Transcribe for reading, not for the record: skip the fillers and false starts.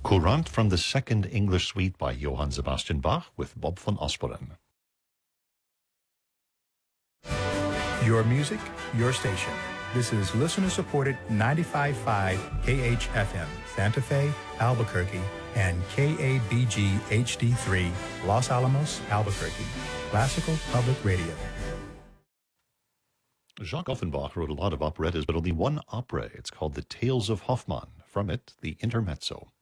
Courant from the Second English Suite by Johann Sebastian Bach with Bob van Asperen. Your music, your station. This is listener-supported 95.5 KHFM, Santa Fe, Albuquerque, and KABG HD3, Los Alamos, Albuquerque. Classical Public Radio. Jacques Offenbach wrote a lot of operettas, but only one opera. It's called The Tales of Hoffmann. From it, the Intermezzo.